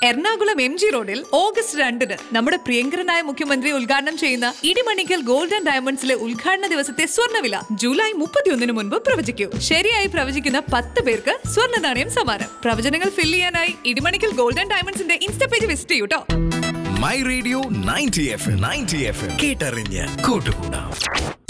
Ernakulam MG റോഡിൽ August 2 നമ്മുടെ പ്രിയങ്കരനായ മുഖ്യമന്ത്രി ഉദ്ഘാടനം ചെയ്യുന്ന ഇടിമണിക്കൽ ഗോൾഡ് ആൻഡ് ഡയമണ്ട്സിലെ ഉദ്ഘാടന ദിവസത്തെ സ്വർണ്ണവില ജൂലൈ 31 മുൻപ് പ്രവചിക്കൂ. ശരിയായി പ്രവചിക്കുന്ന 10 പേർക്ക് സ്വർണ്ണ നാണയം സമ്മാനം. പ്രവചനങ്ങൾ ഫിൽ ചെയ്യാനായി Idimannickal gold and ഡയമണ്ട്സിന്റെ insta page visit ചെയ്യൂട്ടോ. My radio 90 FM കേട്ടറിഞ്ഞ് കൂട്ടുകൂടാം.